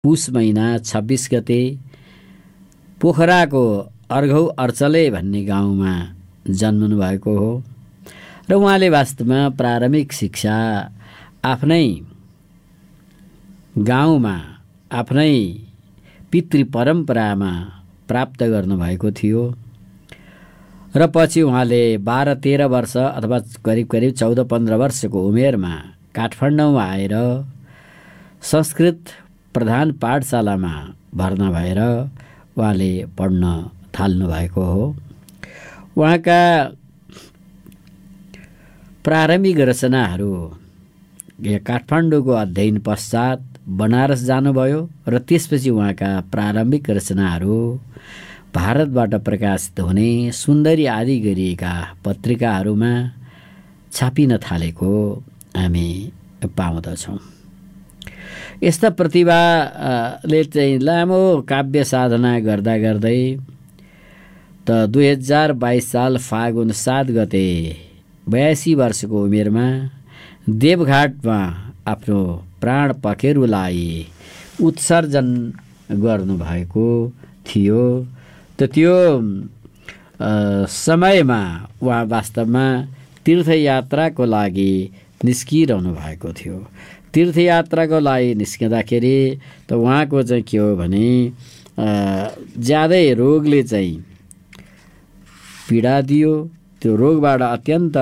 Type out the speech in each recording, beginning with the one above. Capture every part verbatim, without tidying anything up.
पुस महिना छब्बिस गते पोखराको अर्घौ अर्चले भन्ने गाउँमा जन्मनु भएको हो र उहाँले वास्तवमा प्रारम्भिक शिक्षा आफ्नै गाउँमा आफ्नै पितृ परम्परामा प्राप्त गर्नुभएको थियो र पछि उहाँले बाह्र तेह्र वर्ष अथवा करिब करिब चौध पन्ध्र वर्षको उमेरमा काठमाडौँमा आएर संस्कृत प्रधान पाठशालामा भर्ना भएर उहाँले पढ्न थाल्नु भएको हो। उहाँका प्रारम्भिक रचनाहरू काठमाडौँको अध्ययन पश्चात बनारस जानुभयो र त्यसपछि उहाँका प्रारम्भिक रचनाहरू भारतबाट प्रकाशित हुने सुन्दरी आदि गरिएका पत्रिकाहरूमा छापिन थालेको हामी पाउँदछौँ। यस्ता प्रतिभाले चाहिँ लामो काव्य साधना गर्दा गर्दै त दुई हजार बाइस साल फागुन सात गते बयासी वर्षको उमेरमा देवघाटमा आफ्नो प्राण पखेरुलाई उत्सर्जन गर्नुभएको थियो। त त्यो समयमा उहाँ वास्तवमा तीर्थयात्राको लागि निस्किरहनु भएको थियो। तीर्थयात्राको लागि निस्किँदाखेरि त उहाँको चाहिँ के हो भने ज्यादै रोगले चाहिँ पीडा दियो। त्यो रोगबाट अत्यन्त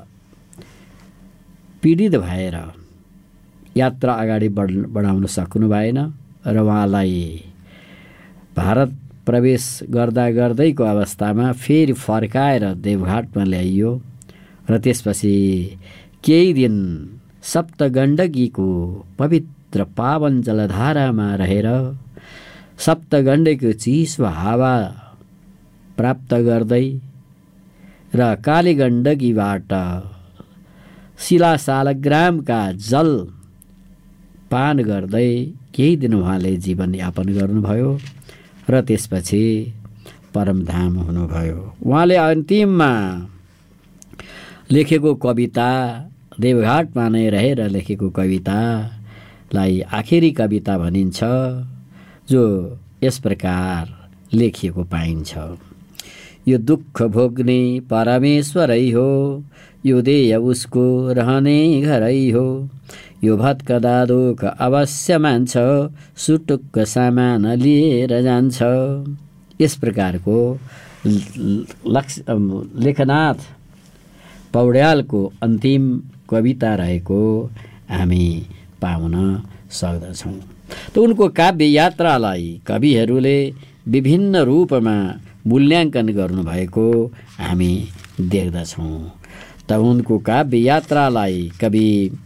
पीडित भएर यात्रा अगाडि बढ बढाउन सक्नु भएन र उहाँलाई भारत प्रवेश गर्दा गर्दैको अवस्थामा फेरि फर्काएर देवघाटमा ल्याइयो र त्यसपछि केही दिन सप्तगण्डकीको पवित्र पावन जलधारामा रहेर सप्तगण्डकीको चिसो हावा प्राप्त गर्दै र कालीगण्डकीबाट शिलाशालग्रामका जल पान गर्दै केही दिन उहाँले जीवनयापन गर्नुभयो र त्यसपछि परमधाम हुनुभयो। उहाँले अन्तिममा लेखेको कविता देवघाटमा नै रहेर लेखेको कवितालाई आखिरी कविता भनिन्छ, जो यस प्रकार लेखिएको पाइन्छ। यो दुःख भोग्ने परमेश्वरै हो, यो देह उसको रहने घरै हो, यो भत्कदा दुःख अवश्य मान्छ, सुटुक्क सामान लिएर जान्छ। यस प्रकारको लक्ष्य लेखनाथ पौड्यालको अन्तिम कविता रहेको हामी पाउन सक्दछौँ। त उनको काव्य यात्रालाई कविहरूले विभिन्न रूपमा मूल्याङ्कन गर्नुभएको हामी देख्दछौँ। त उनको काव्य यात्रालाई कवि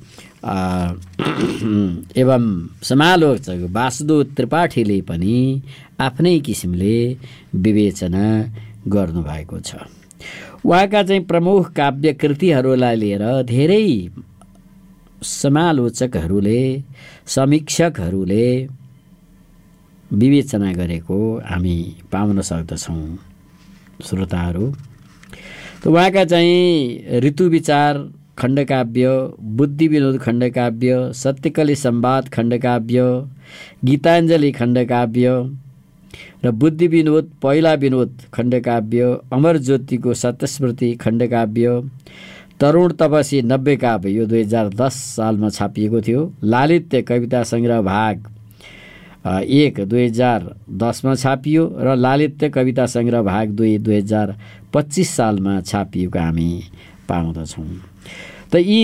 एवं समालोचक वासुदेव त्रिपाठीले पनि आफ्नै किसिमले विवेचना गर्नुभएको छ। उहाँका चाहिँ प्रमुख काव्य कृतिहरूलाई लिएर धेरै समालोचकहरूले समीक्षकहरूले विवेचना गरेको हामी पाउन सक्दछौँ। श्रोताहरू, त उहाँका चाहिँ ऋतु विचार खण्डकाव्य, बुद्धि विनोद खण्डकाव्य, सत्यकली संवाद खण्डकाव्य, गीताञ्जली खण्डकाव्य र बुद्धि विनोद पहिला विनोद खण्डकाव्य, अमर ज्योतिको सत्यस्मृति खण्डकाव्य, तरुण तपसी नब्बे काव्य यो दुई हजार दस सालमा छापिएको थियो, लालित्य कविता सङ्ग्रह भाग एक दुई हजार दसमा छापियो र लालित्य कविता सङ्ग्रह भाग दुई दुई हजार पच्चिस सालमा छापिएको हामी पाउँदछौँ। त यी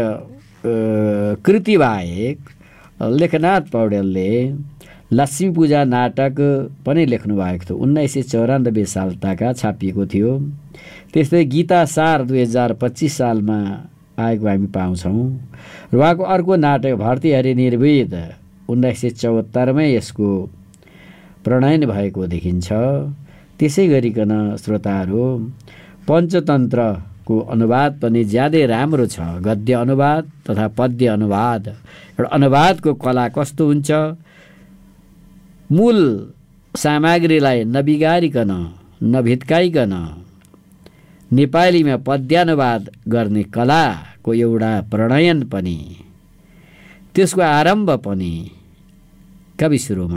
कृति बाहेक लेखनाथ पौड्यालले लक्ष्मी पूजा नाटक पनि लेख्नु भएको थियो, उन्नाइस सय चौरानब्बे सालताका छापिएको थियो। त्यस्तै गीता सार दुई हजार पच्चिस सालमा आएको हामी पाउँछौँ। र उहाँको अर्को नाटक भर्तृहरि निर्वेद उन्नाइस सय चौहत्तरमै यसको प्रणयन भएको देखिन्छ। त्यसै गरिकन श्रोताहरू, पञ्चतन्त्रको अनुवाद पनि ज्यादै राम्रो छ। गद्य अनुवाद तथा पद्य अनुवाद। एउटा अनुवादको कला कस्तो हुन्छ, मूल सामग्रीलाई नबिगारिकन नभित्काइकन नेपालीमा पद्यानुवाद गर्ने कलाको एउटा प्रणयन पनि, त्यसको आरम्भ पनि कवि शिरोमणि